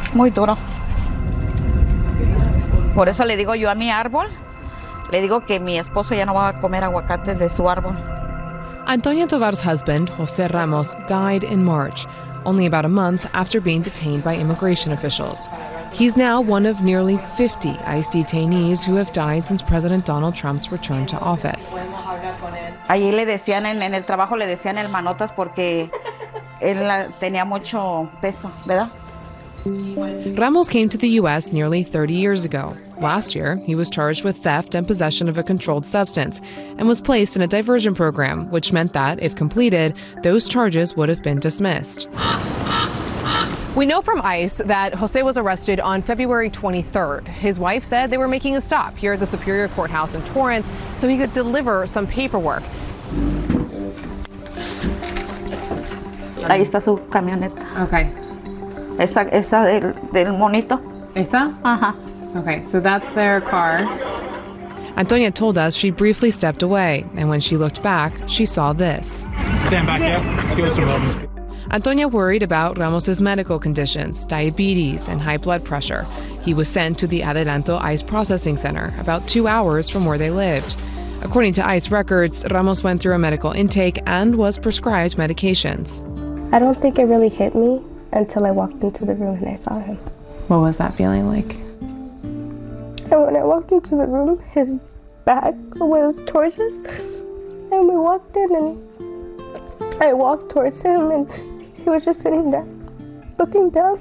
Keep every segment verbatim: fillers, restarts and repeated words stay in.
muy duro. Por eso le digo yo a mi árbol, le digo que mi esposo ya no va a comer aguacates de su árbol. Antonia Tovar's husband, José Ramos, died in March, only about a month after being detained by immigration officials. He's now one of nearly fifty ICE detainees who have died since President Donald Trump's return to office. Allí le decían, en, en el trabajo le decían el manotas porque él tenía mucho peso, ¿verdad? Ramos came to the U S nearly thirty years ago. Last year, he was charged with theft and possession of a controlled substance and was placed in a diversion program, which meant that, if completed, those charges would have been dismissed. We know from ICE that Jose was arrested on February twenty-third. His wife said they were making a stop here at the Superior Courthouse in Torrance so he could deliver some paperwork. Ahí está su camioneta. Okay. Esa, esa del, del monito. ¿Esta? Ajá. Okay, so that's their car. Antonia told us she briefly stepped away, and when she looked back, she saw this. Stand back there. Let's give us some room. Antonia worried about Ramos's medical conditions, diabetes, and high blood pressure. He was sent to the Adelanto ICE Processing Center, about two hours from where they lived. According to ICE records, Ramos went through a medical intake and was prescribed medications. I don't think it really hit me until I walked into the room and I saw him. What was that feeling like? And when I walked into the room, his back was towards us. And we walked in and I walked towards him and he was just sitting there, looking down.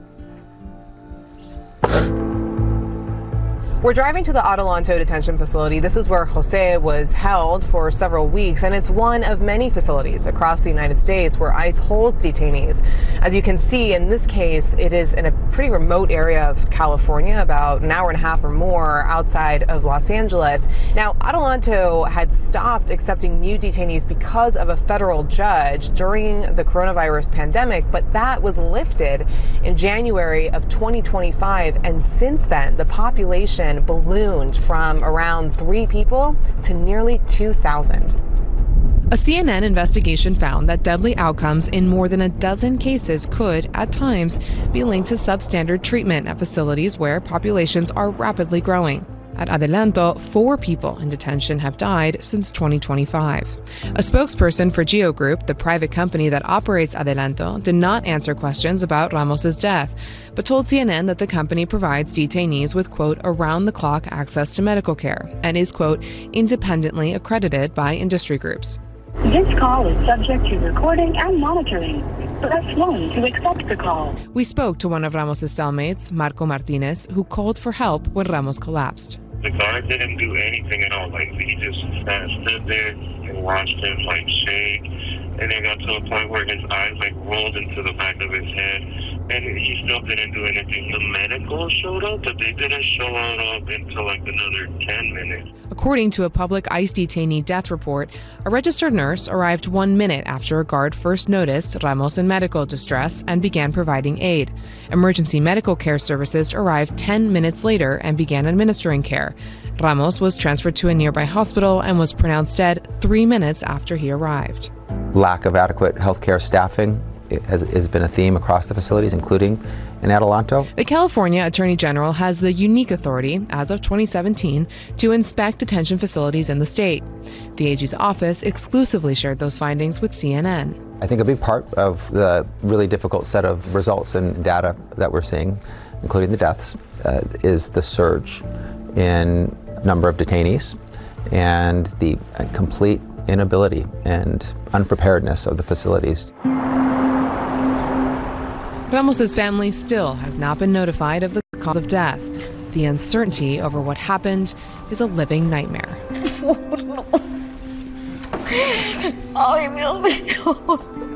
We're driving to the Adelanto detention facility. This is where Jose was held for several weeks, and it's one of many facilities across the United States where ICE holds detainees. As you can see, in this case, it is in a pretty remote area of California, about an hour and a half or more outside of Los Angeles. Now, Adelanto had stopped accepting new detainees because of a federal judge during the coronavirus pandemic, but that was lifted in January of twenty twenty-five, and since then, the population ballooned from around three people to nearly two thousand. A C N N investigation found that deadly outcomes in more than a dozen cases could, at times, be linked to substandard treatment at facilities where populations are rapidly growing. At Adelanto, four people in detention have died since twenty twenty-five. A spokesperson for Geo Group, the private company that operates Adelanto, did not answer questions about Ramos's death, but told C N N that the company provides detainees with, quote, around-the-clock access to medical care and is, quote, independently accredited by industry groups. This call is subject to recording and monitoring. Press one to accept the call. We spoke to one of Ramos's cellmates, Marco Martinez, who called for help when Ramos collapsed. The guard didn't do anything at all. Like, he just sat, stood there and watched him, like, shake. And it got to a point where his eyes, like, rolled into the back of his head. And he still didn't do anything. The medical showed up, but they didn't show up until, like, another ten minutes. According to a public ICE detainee death report, a registered nurse arrived one minute after a guard first noticed Ramos in medical distress and began providing aid. Emergency medical care services arrived ten minutes later and began administering care. Ramos was transferred to a nearby hospital and was pronounced dead three minutes after he arrived. Lack of adequate healthcare staffing has, has been a theme across the facilities, including in Adelanto. The California Attorney General has the unique authority, as of twenty seventeen, to inspect detention facilities in the state. The A G's office exclusively shared those findings with C N N. I think a big part of the really difficult set of results and data that we're seeing, including the deaths, uh, is the surge in number of detainees and the uh, complete inability and unpreparedness of the facilities. Ramos's family still has not been notified of the cause of death. The uncertainty over what happened is a living nightmare. Ay, Dios mío.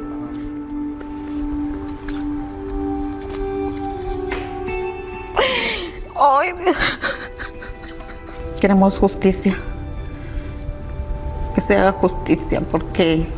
Ay, Dios. Queremos justicia. Que se haga justicia porque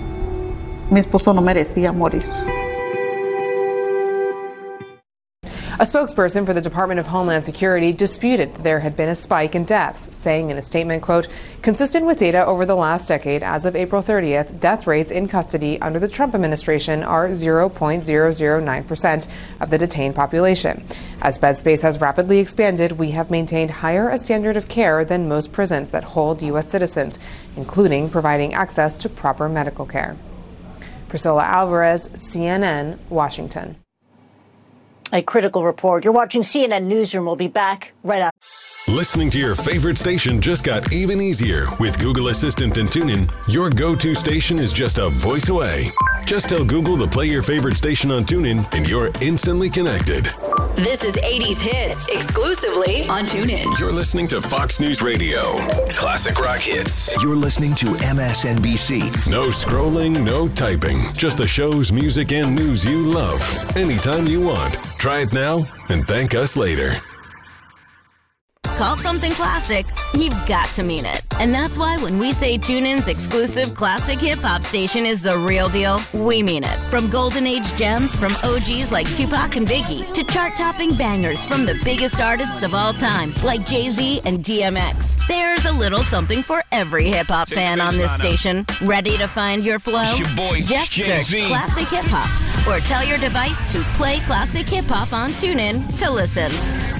mi esposo no merecía morir. A spokesperson for the Department of Homeland Security disputed that there had been a spike in deaths, saying in a statement, quote, consistent with data over the last decade, as of April thirtieth, death rates in custody under the Trump administration are zero point zero zero nine percent of the detained population. As bed space has rapidly expanded, we have maintained higher a standard of care than most prisons that hold U S citizens, including providing access to proper medical care. Priscilla Alvarez, C N N, Washington. A critical report. You're watching C N N Newsroom. We'll be back right after. Listening to your favorite station just got even easier with Google Assistant and TuneIn. Your go-to station is just a voice away. Just tell Google to play your favorite station on TuneIn and you're instantly connected. This is eighties Hits, exclusively on TuneIn. You're listening to Fox News Radio. Classic rock hits. You're listening to M S N B C. No scrolling, no typing. Just the shows, music, and news you love. Anytime you want. Try it now and thank us later. Call something classic, you've got to mean it. And that's why when we say TuneIn's exclusive classic hip-hop station is the real deal, we mean it. From golden age gems from O Gs like Tupac and Biggie to chart-topping bangers from the biggest artists of all time like Jay-Z and D M X. There's a little something for every hip-hop fan on this station. Ready to find your flow? Your boy, Just Jay-Z. search Classic Hip Hop or tell your device to play Classic Hip Hop on TuneIn to listen.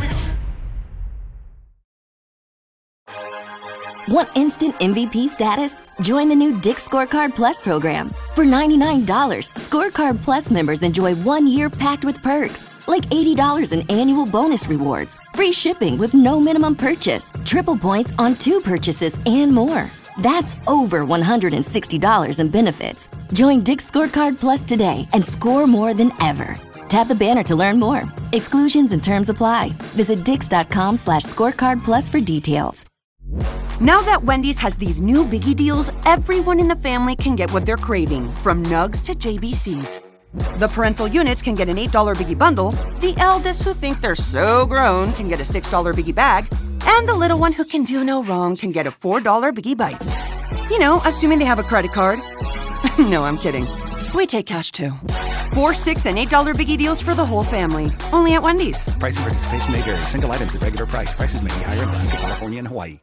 Want instant M V P status? Join the new Dick's Scorecard Plus program. For ninety-nine dollars, Scorecard Plus members enjoy one year packed with perks, like eighty dollars in annual bonus rewards, free shipping with no minimum purchase, triple points on two purchases, and more. That's over one hundred sixty dollars in benefits. Join Dick's Scorecard Plus today and score more than ever. Tap the banner to learn more. Exclusions and terms apply. Visit dix.com slash scorecard plus for details. Now that Wendy's has these new Biggie deals, everyone in the family can get what they're craving, from nugs to J B Cs. The parental units can get an eight dollar Biggie bundle, the eldest who think they're so grown can get a six dollar Biggie bag, and the little one who can do no wrong can get a four dollar Biggie Bites. You know, assuming they have a credit card. No, I'm kidding. We take cash too. Four, six, and eight dollar Biggie deals for the whole family. Only at Wendy's. Price and participation may vary. Single items at regular price. Prices may be higher in Alaska, California, and Hawaii.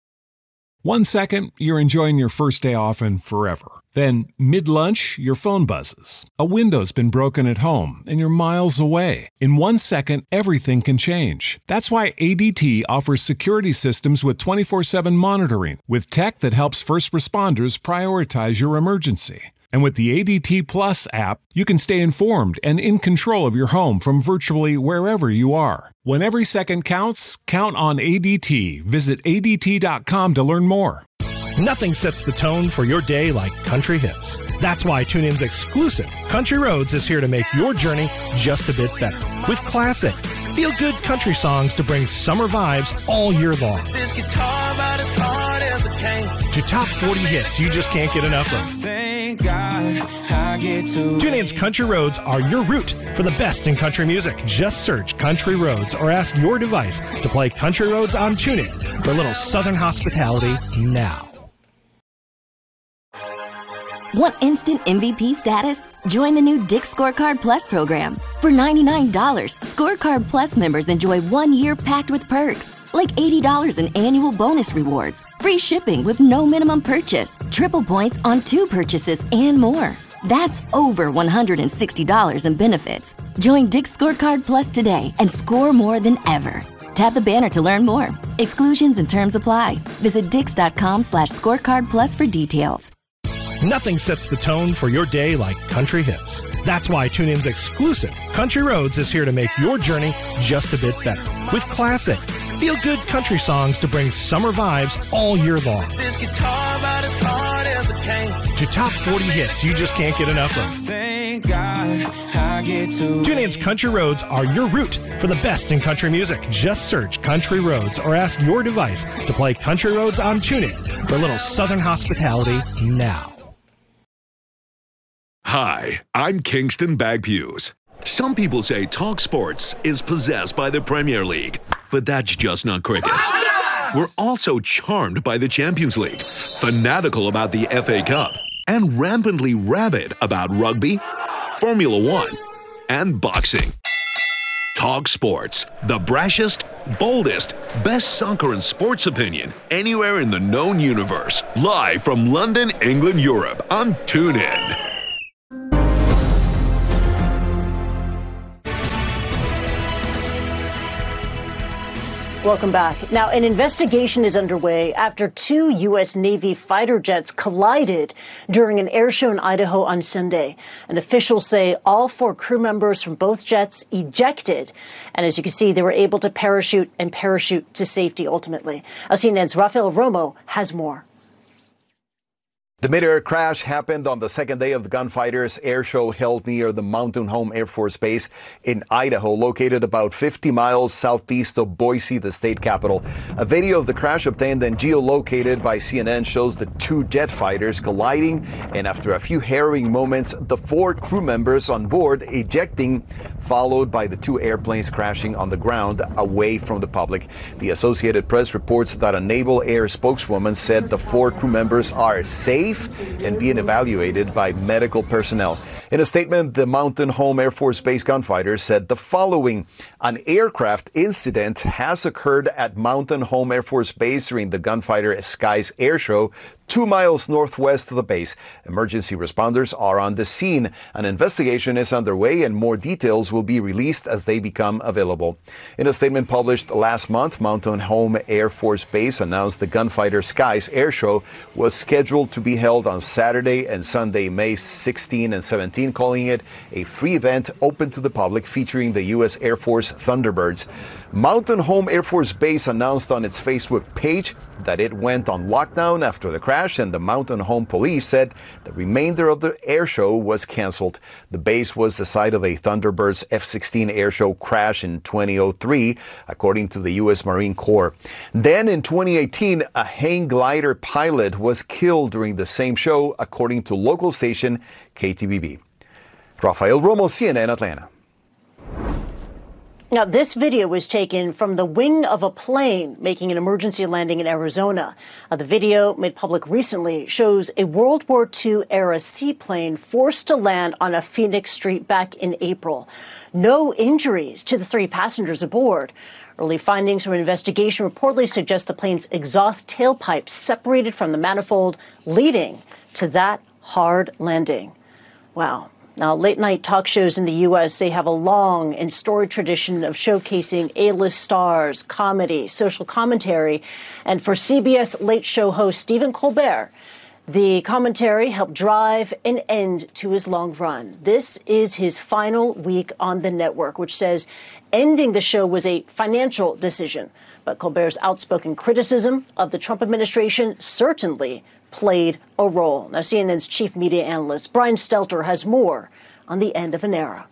One second, you're enjoying your first day off and forever. Then, mid-lunch, your phone buzzes. A window's been broken at home, and you're miles away. In one second, everything can change. That's why A D T offers security systems with twenty-four seven monitoring, with tech that helps first responders prioritize your emergency. And with the A D T Plus app, you can stay informed and in control of your home from virtually wherever you are. When every second counts, count on A D T. Visit A D T dot com to learn more. Nothing sets the tone for your day like country hits. That's why TuneIn's exclusive Country Roads is here to make your journey just a bit better. With classic, feel-good country songs to bring summer vibes all year long. This guitar about as hard as it can. To top forty hits you just can't get enough of. Thank God I get to. TuneIn's Country Roads are your route for the best in country music. Just search Country Roads or ask your device to play Country Roads on TuneIn for a little Southern hospitality now. Want instant M V P status? Join the new Dick's Scorecard Plus program. For ninety-nine dollars, Scorecard Plus members enjoy one year packed with perks, like eighty dollars in annual bonus rewards, free shipping with no minimum purchase, triple points on two purchases, and more. That's over one hundred sixty dollars in benefits. Join Dick's Scorecard Plus today and score more than ever. Tap the banner to learn more. Exclusions and terms apply. Visit dix.com slash scorecard plus for details. Nothing sets the tone for your day like country hits. That's why TuneIn's exclusive Country Roads is here to make your journey just a bit better. With classic, feel-good country songs to bring summer vibes all year long. This guitar about as hard as it can. To top forty hits you just can't get enough of. Thank God I get to. TuneIn's Country Roads are your route for the best in country music. Just search Country Roads or ask your device to play Country Roads on TuneIn for a little Southern hospitality now. Hi, I'm Kingston Bagpues. Some people say Talk Sports is possessed by the Premier League, but that's just not cricket. We're also charmed by the Champions League, fanatical about the F A Cup, and rampantly rabid about rugby, Formula One, and boxing. Talk Sports, the brashest, boldest, best soccer and sports opinion anywhere in the known universe. Live from London, England, Europe on TuneIn. Welcome back. Now, an investigation is underway after two U S. Navy fighter jets collided during an air show in Idaho on Sunday. And officials say all four crew members from both jets ejected. And as you can see, they were able to parachute and parachute to safety ultimately. C N N's Rafael Romo has more. The mid-air crash happened on the second day of the Gunfighters air show held near the Mountain Home Air Force Base in Idaho, located about fifty miles southeast of Boise, the state capital. A video of the crash obtained and geolocated by C N N shows the two jet fighters colliding, and after a few harrowing moments, the four crew members on board ejecting, followed by the two airplanes crashing on the ground away from the public. The Associated Press reports that a Naval Air spokeswoman said the four crew members are safe and being evaluated by medical personnel. In a statement, the Mountain Home Air Force Base gunfighters said the following: an aircraft incident has occurred at Mountain Home Air Force Base during the Gunfighter Skies Air Show, two miles northwest of the base. Emergency responders are on the scene. An investigation is underway and more details will be released as they become available. In a statement published last month, Mountain Home Air Force Base announced the Gunfighter Skies Air Show was scheduled to be held on Saturday and Sunday, May sixteenth and seventeenth, calling it a free event open to the public featuring the U S. Air Force Thunderbirds. Mountain Home Air Force Base announced on its Facebook page that it went on lockdown after the crash, and the Mountain Home Police said the remainder of the air show was canceled. The base was the site of a Thunderbirds F sixteen air show crash in twenty oh three, according to the U S. Marine Corps. Then in twenty eighteen, a hang glider pilot was killed during the same show, according to local station K T V B. Rafael Romo, C N N, Atlanta. Now, this video was taken from the wing of a plane making an emergency landing in Arizona. Uh, the video, made public recently, shows a World War Two era seaplane forced to land on a Phoenix street back in April. No injuries to the three passengers aboard. Early findings from an investigation reportedly suggest the plane's exhaust tailpipe separated from the manifold, leading to that hard landing. Wow. Now, late-night talk shows in the U S, they have a long and storied tradition of showcasing A-list stars, comedy, social commentary. And for C B S Late Show host Stephen Colbert, the commentary helped drive an end to his long run. This is his final week on the network, which says ending the show was a financial decision. But Colbert's outspoken criticism of the Trump administration certainly played a role. Now, C N N's chief media analyst Brian Stelter has more on the end of an era.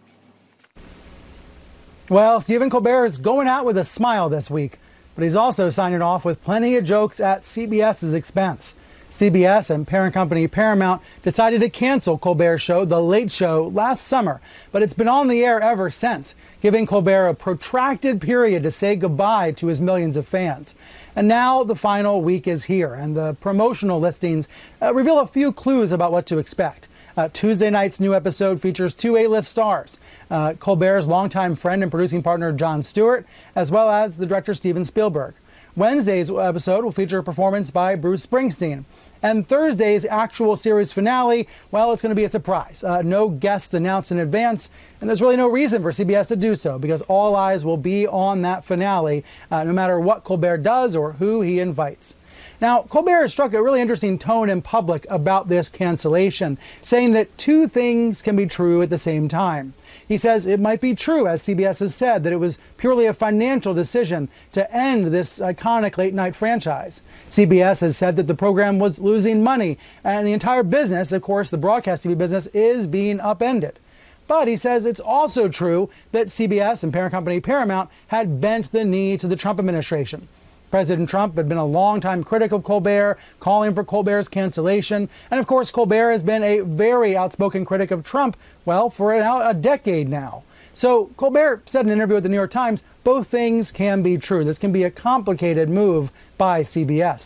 Well, Stephen Colbert is going out with a smile this week, but he's also signing off with plenty of jokes at CBS's expense. C B S and parent company Paramount decided to cancel Colbert's show, The Late Show, last summer, but it's been on the air ever since, giving Colbert a protracted period to say goodbye to his millions of fans. And now the final week is here, and the promotional listings uh, reveal a few clues about what to expect. Uh, Tuesday night's new episode features two A-list stars, uh, Colbert's longtime friend and producing partner Jon Stewart, as well as the director Steven Spielberg. Wednesday's episode will feature a performance by Bruce Springsteen. And Thursday's actual series finale, well, it's going to be a surprise. Uh, no guests announced in advance, and there's really no reason for C B S to do so, because all eyes will be on that finale, uh, no matter what Colbert does or who he invites. Now, Colbert has struck a really interesting tone in public about this cancellation, saying that two things can be true at the same time. He says it might be true, as C B S has said, that it was purely a financial decision to end this iconic late-night franchise. C B S has said that the program was losing money, and the entire business, of course, the broadcast T V business, is being upended. But he says it's also true that C B S and parent company Paramount had bent the knee to the Trump administration. President Trump had been a longtime critic of Colbert, calling for Colbert's cancellation. And of course, Colbert has been a very outspoken critic of Trump, well, for a decade now. So Colbert said in an interview with the New York Times, both things can be true. This can be a complicated move by C B S.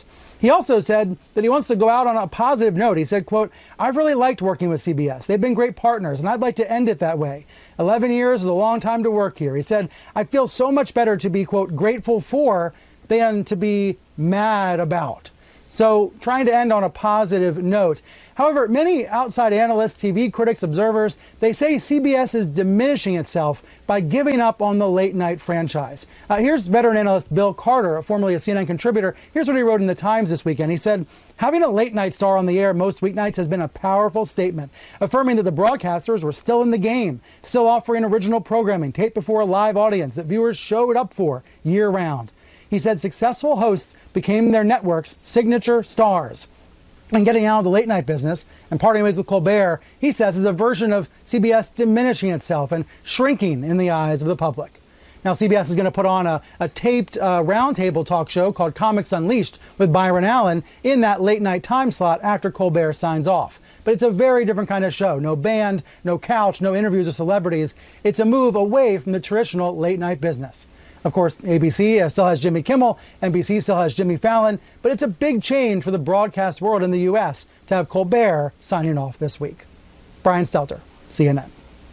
He also said that he wants to go out on a positive note. He said, quote, "I've really liked working with C B S. They've been great partners, and I'd like to end it that way. eleven years is a long time to work here." He said, "I feel so much better to be, quote, grateful for than to be mad about." So trying to end on a positive note. However, many outside analysts, T V critics, observers, they say C B S is diminishing itself by giving up on the late night franchise. Uh, here's veteran analyst Bill Carter, formerly a C N N contributor. Here's what he wrote in the Times this weekend. He said, "Having a late night star on the air most weeknights has been a powerful statement, affirming that the broadcasters were still in the game, still offering original programming taped before a live audience that viewers showed up for year round." He said successful hosts became their network's signature stars. And getting out of the late night business and parting ways with Colbert, he says, is a version of C B S diminishing itself and shrinking in the eyes of the public. Now, C B S is going to put on a, a taped uh, roundtable talk show called Comics Unleashed with Byron Allen in that late night time slot after Colbert signs off. But it's a very different kind of show. No band, no couch, no interviews with celebrities. It's a move away from the traditional late night business. Of course, A B C still has Jimmy Kimmel, N B C still has Jimmy Fallon, but it's a big change for the broadcast world in the U S to have Colbert signing off this week. Brian Stelter, C N N.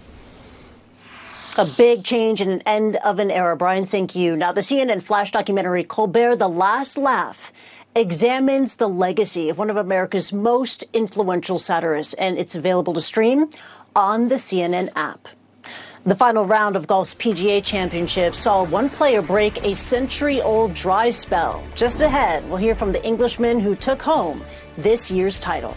A big change and an end of an era. Brian, thank you. Now, the C N N Flash documentary, Colbert, The Last Laugh, examines the legacy of one of America's most influential satirists, and it's available to stream on the C N N app. The final round of golf's P G A Championship saw one player break a century-old dry spell. Just ahead, we'll hear from the Englishman who took home this year's title.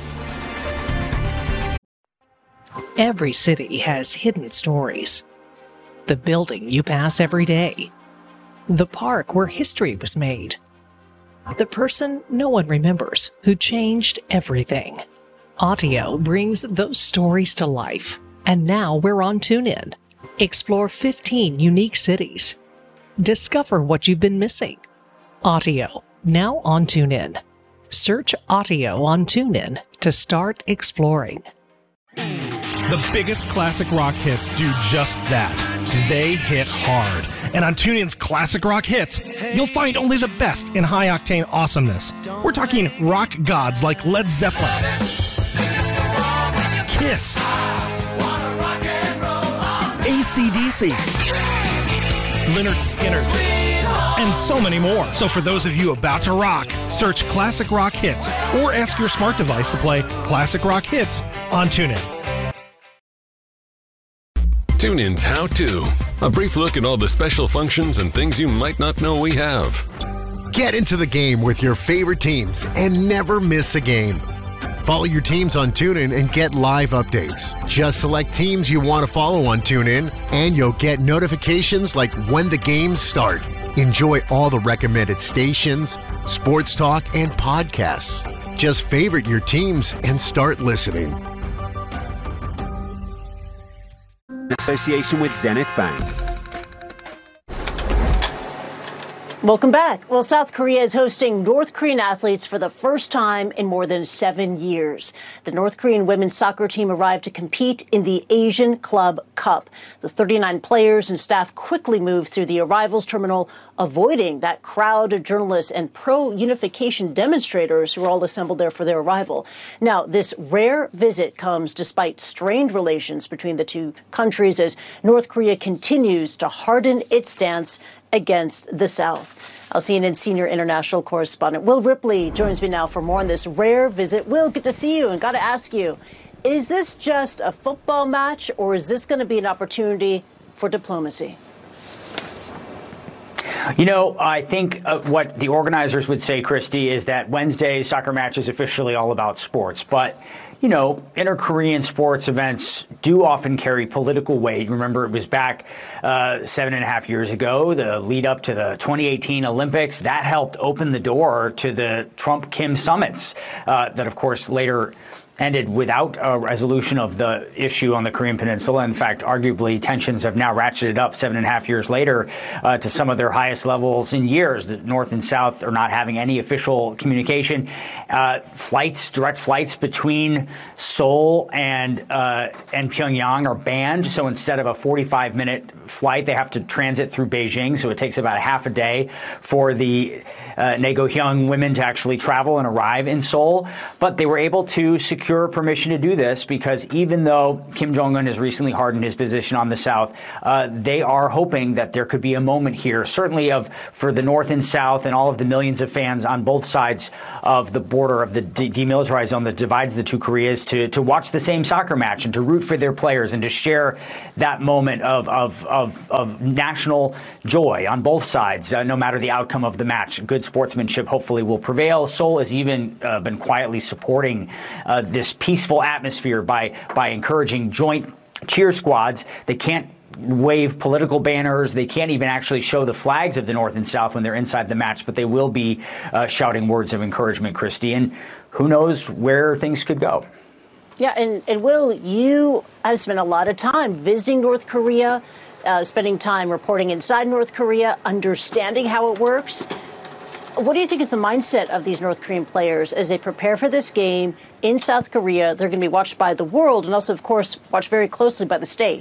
Every city has hidden stories. The building you pass every day. The park where history was made. The person no one remembers who changed everything. Audio brings those stories to life. And now we're on TuneIn. Explore fifteen unique cities. Discover what you've been missing. Audio, now on TuneIn. Search Audio on TuneIn to start exploring. The biggest classic rock hits do just that. They hit hard. And on TuneIn's Classic Rock Hits, you'll find only the best in high-octane awesomeness. We're talking rock gods like Led Zeppelin, Kiss, A C D C, Lynyrd Skynyrd, and so many more. So for those of you about to rock, search Classic Rock Hits or ask your smart device to play Classic Rock Hits on TuneIn. TuneIn's How To. A brief look at all the special functions and things you might not know we have. Get into the game with your favorite teams and never miss a game. Follow your teams on TuneIn and get live updates. Just select teams you want to follow on TuneIn, and you'll get notifications like when the games start. Enjoy all the recommended stations, sports talk, and podcasts. Just favorite your teams and start listening. Association with Zenith Bank. Welcome back. Well, South Korea is hosting North Korean athletes for the first time in more than seven years. The North Korean women's soccer team arrived to compete in the Asian Club Cup. The thirty-nine players and staff quickly moved through the arrivals terminal, avoiding that crowd of journalists and pro-unification demonstrators who were all assembled there for their arrival. Now, this rare visit comes despite strained relations between the two countries as North Korea continues to harden its stance against the South. Our C N N senior international correspondent Will Ripley joins me now for more on this rare visit. Will, good to see you, and got to ask you, is this just a football match, or is this going to be an opportunity for diplomacy? You know, I think uh, what the organizers would say, Christy, is that Wednesday's soccer match is officially all about sports. But, you know, inter-Korean sports events do often carry political weight. Remember, it was back uh, seven and a half years ago, the lead up to the twenty eighteen Olympics. That helped open the door to the Trump-Kim summits uh, that, of course, later ended without a resolution of the issue on the Korean Peninsula. In fact, arguably, tensions have now ratcheted up seven and a half years later uh, to some of their highest levels in years. The North and South are not having any official communication. Uh, flights, direct flights between Seoul and uh, and Pyongyang are banned. So instead of a forty-five minute flight, they have to transit through Beijing. So it takes about a half a day for the uh, Naegohyung women to actually travel and arrive in Seoul. But they were able to secure permission to do this because even though Kim Jong-un has recently hardened his position on the South, uh, they are hoping that there could be a moment here, certainly of for the North and South and all of the millions of fans on both sides of the border of the de- demilitarized zone that divides the two Koreas to, to watch the same soccer match and to root for their players and to share that moment of, of, of, of national joy on both sides, uh, no matter the outcome of the match. Good sportsmanship hopefully will prevail. Seoul has even uh, been quietly supporting uh, this peaceful atmosphere by by encouraging joint cheer squads. They can't wave political banners. They can't even actually show the flags of the North and South when they're inside the match, but they will be uh, shouting words of encouragement, Christy. And who knows where things could go. Yeah, and, and Will, you have spent a lot of time visiting North Korea, uh, spending time reporting inside North Korea, understanding how it works. What do you think is the mindset of these North Korean players as they prepare for this game in South Korea? They're going to be watched by the world and also, of course, watched very closely by the state.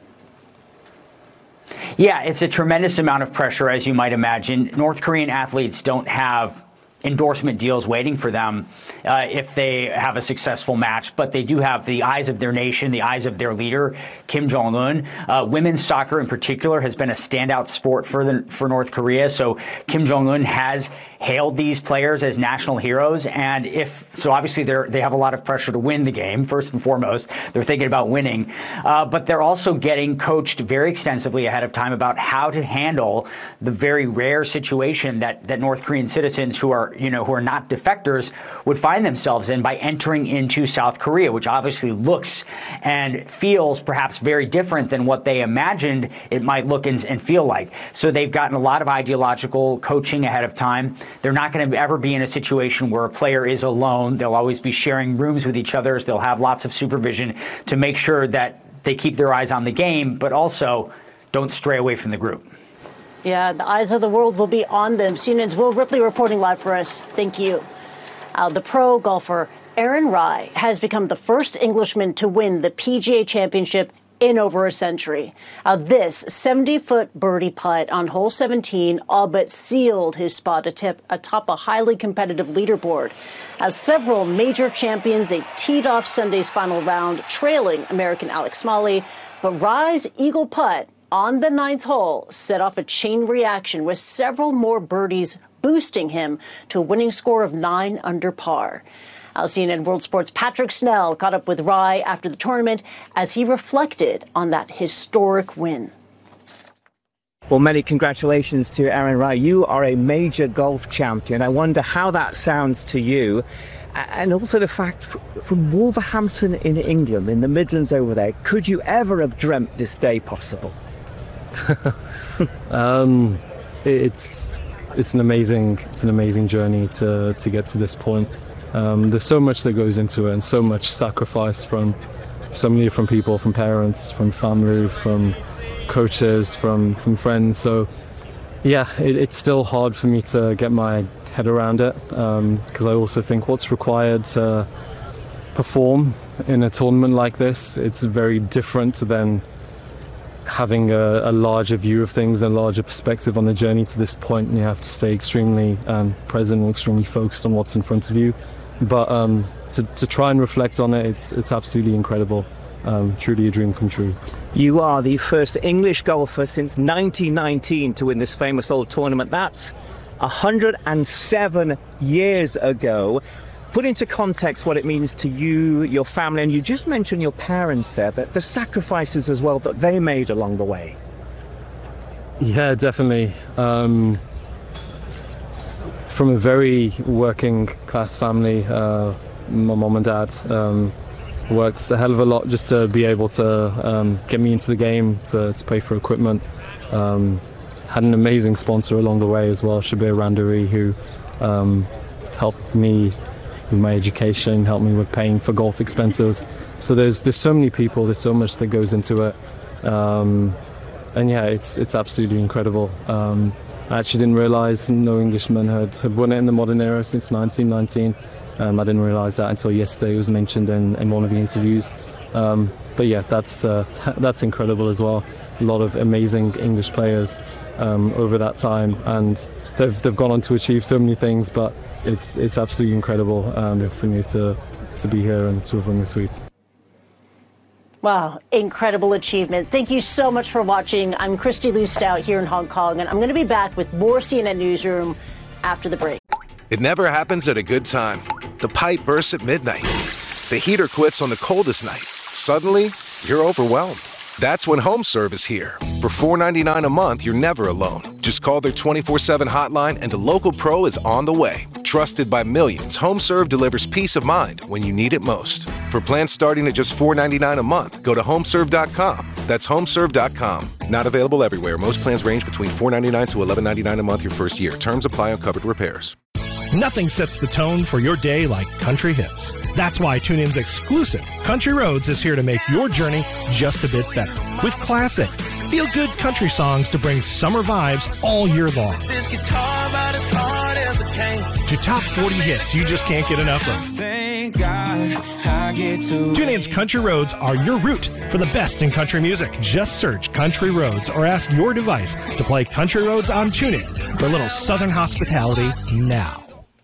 Yeah, it's a tremendous amount of pressure, as you might imagine. North Korean athletes don't have endorsement deals waiting for them uh, if they have a successful match. But they do have the eyes of their nation, the eyes of their leader, Kim Jong-un. Uh, women's soccer in particular has been a standout sport for the, for North Korea. So Kim Jong-un has hailed these players as national heroes. And if so, obviously they're, they have a lot of pressure to win the game, first and foremost. They're thinking about winning. Uh, but they're also getting coached very extensively ahead of time about how to handle the very rare situation that, that North Korean citizens who are, you know, who are not defectors would find themselves in by entering into South Korea, which obviously looks and feels perhaps very different than what they imagined it might look and, and feel like. So they've gotten a lot of ideological coaching ahead of time. They're not going to ever be in a situation where a player is alone. They'll always be sharing rooms with each other. They'll have lots of supervision to make sure that they keep their eyes on the game, but also don't stray away from the group. Yeah, the eyes of the world will be on them. C N N's Will Ripley reporting live for us. Thank you. Uh, the pro golfer Aaron Rai has become the first Englishman to win the P G A Championship in over a century. Uh, this seventy-foot birdie putt on hole seventeen all but sealed his spot atop, atop a highly competitive leaderboard. As several major champions, they teed off Sunday's final round, trailing American Alex Smalley. But Rai's eagle putt on the ninth hole set off a chain reaction with several more birdies boosting him to a winning score of nine under par. Our C N N World Sports' Patrick Snell caught up with Rai after the tournament as he reflected on that historic win. Well, many congratulations to Aaron Rai. You are a major golf champion. I wonder how that sounds to you. And also the fact from Wolverhampton in England, in the Midlands over there, could you ever have dreamt this day possible? um, it's it's an amazing it's an amazing journey to to get to this point. Um, there's so much that goes into it, and so much sacrifice from so many different people, from parents, from family, from coaches, from from friends. So yeah, it, it's still hard for me to get my head around it, because um, I also think what's required to perform in a tournament like this, it's very different than having a, a larger view of things and a larger perspective on the journey to this point. And you have to stay extremely um, present and extremely focused on what's in front of you. But um, to, to try and reflect on it, it's it's absolutely incredible. Um, truly a dream come true. You are the first English golfer since nineteen nineteen to win this famous old tournament. That's one hundred seven years ago. Put into context what it means to you, your family, and you just mentioned your parents there, but the sacrifices as well that they made along the way. Yeah, definitely. Um, from a very working class family, uh, my mom and dad um, works a hell of a lot just to be able to um, get me into the game, to, to pay for equipment. Um, had an amazing sponsor along the way as well, Shabir Randari, who um, helped me with my education, helped me with paying for golf expenses. So there's there's so many people, there's so much that goes into it. Um, and yeah, it's it's absolutely incredible. Um, I actually didn't realize no Englishman had, had won it in the modern era since nineteen nineteen. Um, I didn't realize that until yesterday. It was mentioned in, in one of the interviews. Um, but yeah, that's uh, that's incredible as well. A lot of amazing English players um, over that time, and they've they've gone on to achieve so many things. But it's it's absolutely incredible um, for me to to be here and to have won this week. Wow, incredible achievement. Thank you so much for watching. I'm Christy Lou Stout here in Hong Kong, and I'm going to be back with more C N N Newsroom after the break. It never happens at a good time. The pipe bursts at midnight. The heater quits on the coldest night. Suddenly, you're overwhelmed. That's when HomeServe is here. For four ninety-nine a month, you're never alone. Just call their twenty-four seven hotline and a local pro is on the way. Trusted by millions, HomeServe delivers peace of mind when you need it most. For plans starting at just four ninety-nine a month, go to homeserve dot com. That's homeserve dot com. Not available everywhere. Most plans range between four ninety-nine to eleven ninety-nine a month your first year. Terms apply on covered repairs. Nothing sets the tone for your day like country hits. That's why TuneIn's exclusive Country Roads is here to make your journey just a bit better. With classic, feel-good country songs to bring summer vibes all year long. This guitar about as hard as a cane. To top forty hits you just can't get enough of. Thank God I get to. TuneIn's Country Roads are your route for the best in country music. Just search Country Roads or ask your device to play Country Roads on TuneIn for a little southern hospitality now.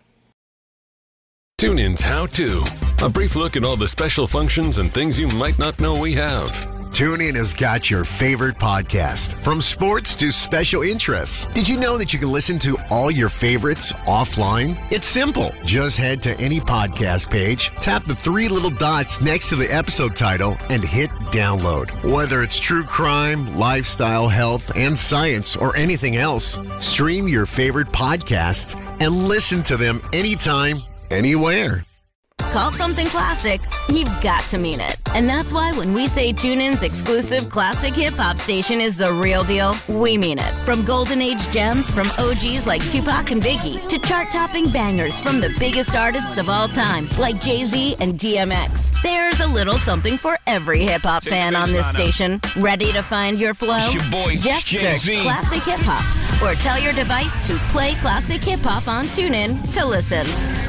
TuneIn's How To. A brief look at all the special functions and things you might not know we have. TuneIn has got your favorite podcast, from sports to special interests. Did you know that you can listen to all your favorites offline? It's simple. Just head to any podcast page, tap the three little dots next to the episode title, and hit download. Whether it's true crime, lifestyle, health, and science, or anything else, stream your favorite podcasts and listen to them anytime, anywhere. Call something classic, you've got to mean it. And that's why when we say TuneIn's exclusive classic hip-hop station is the real deal, we mean it. From golden age gems from O Gs like Tupac and Biggie, to chart-topping bangers from the biggest artists of all time, like Jay-Z and D M X. There's a little something for every hip-hop fan on this station. Ready to find your flow? It's your boy, Just Jay-Z. search Classic Hip Hop, or tell your device to play Classic Hip Hop on TuneIn to listen.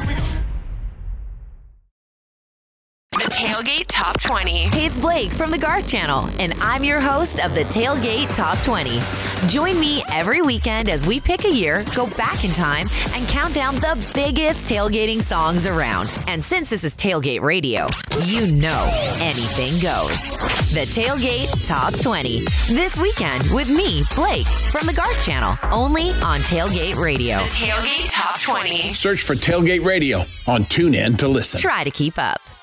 The Tailgate Top twenty. Hey, it's Blake from the Garth Channel, and I'm your host of the Tailgate Top twenty. Join me every weekend as we pick a year, go back in time, and count down the biggest tailgating songs around. And since this is Tailgate Radio, you know anything goes. The Tailgate Top twenty. This weekend with me, Blake, from the Garth Channel, only on Tailgate Radio. The Tailgate Top twenty. Search for Tailgate Radio on TuneIn to listen. Try to keep up.